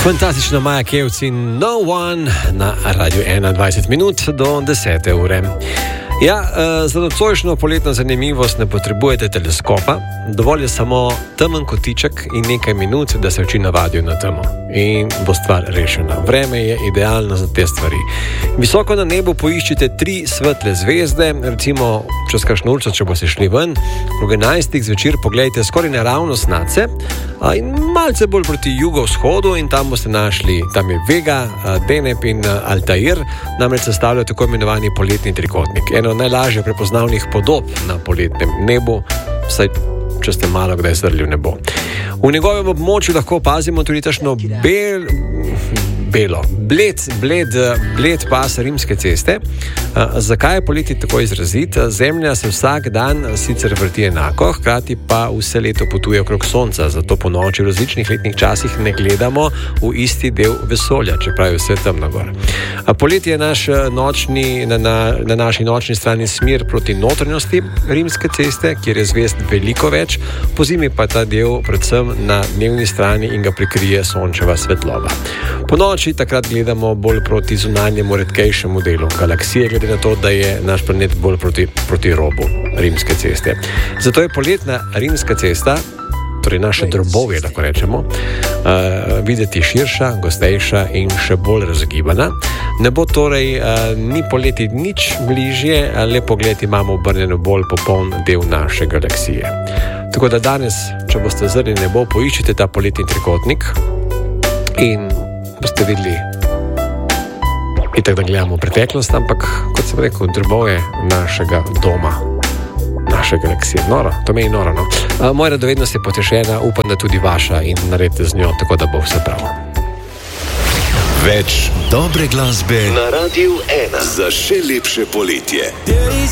Fantastično Maja Kevc in No One na Radio 21 minut do 10. ure. Ja, za nocojšnjo poletno zanimivost ne potrebujete teleskopa, dovolj je samo temen kotiček in nekaj minut, da se oči navadijo na temo. In bo stvar rešena. Vreme je idealno za te stvari. Visoko na nebu poiščite 3 svetle zvezde, recimo čez kakšno ulico, če boste šli ven, ob 11. zvečer pogledajte skoraj naravno snace in malce bolj proti jugovzhodu in tam boste našli, tam je Vega, Deneb in Altair, namreč sestavljajo tako imenovani poletni trikotnik. Eno najlažje prepoznavnih podob na poletnem nebu, vsaj če ste malo kdaj zrli v nebo. V njegovem območju lahko opazimo tudi tašno bled pas Rimske ceste. Zakaj je poleti tako izrazit? Zemlja se vsak dan sicer vrti enako, hkrati pa vse leto potuje okrog sonca, zato po noči v različnih letnih časih ne gledamo v isti del vesolja, čeprav je vse temno gor. Poleti je na naši nočni strani smer proti notranjosti Rimske ceste, kjer je zvezd veliko več, pozimi pa ta del predvsem na dnevni strani in ga prikrije sončeva svetloba. Po noči takrat gledamo bolj proti zunanjemu, redkejšemu delu galaksije, glede na to, da je naš planet bolj proti robu Rimske ceste. Zato je poletna Rimska cesta, torej naše drobovje, lahko rečemo, videti širša, gostejša in še bolj razgibana. Ne bo torej ni poleti nič bližje, le pogled imamo obrnjeno bolj popoln del naše galaksije. Tako da danes, če boste zrli nebo, poiščite ta poletni trikotnik in boste videli, itak da gledamo preteklost, ampak kot sem rekel, drobovje našega doma, naše galaksije. Noro, to meni noro, no. Moja radovednost je potešena, upam, da tudi vaša in naredite z njo, tako da bo vse prav. Več dobre glasbe na Radiu 1 za še lepše poletje.